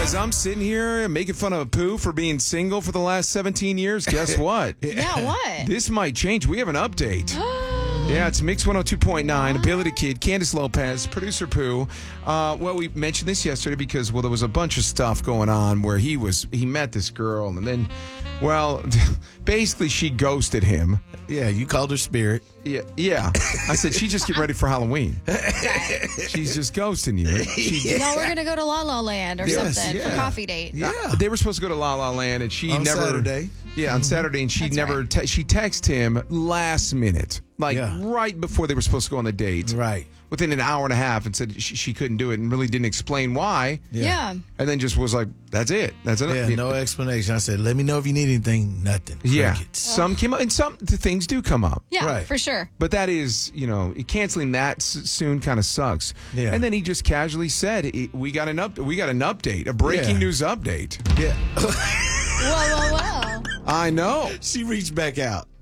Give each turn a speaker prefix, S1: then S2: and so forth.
S1: As I'm sitting here making fun of Pooh for being single for the last 17 years, guess what?
S2: Yeah, what?
S1: This might change. We have an update. Yeah, it's Mix 102.9, Ability Kid, Candace Lopez, producer Pooh. Well, we mentioned this yesterday because, there was a bunch of stuff going on where he met this girl, and then, basically she ghosted him.
S3: Yeah, you called her Spirit.
S1: Yeah. I said, she just get ready for Halloween. She's just ghosting you.
S2: No, we're going to go to La La Land or something for coffee date.
S3: Yeah.
S1: They were supposed to go to La La Land, and she
S3: on
S1: never.
S3: Saturday.
S1: Yeah, on Saturday, and she never. She texted him last minute, right before they were supposed to go on the date.
S3: Right.
S1: Within an hour and a half, and said she couldn't do it, and really didn't explain why.
S2: Yeah.
S1: And then just was like, "That's it. That's it."
S3: Yeah, no explanation. I said, "Let me know if you need anything." Nothing.
S1: Yeah.
S3: Crickets.
S1: Some came up, and some things do come up.
S2: Yeah,
S3: Right.
S2: for sure.
S1: But that is, canceling that soon kind of sucks.
S3: Yeah.
S1: And then he just casually said, "We got an update, a breaking news update."
S3: Yeah.
S2: Whoa.
S1: I know.
S3: She reached back out.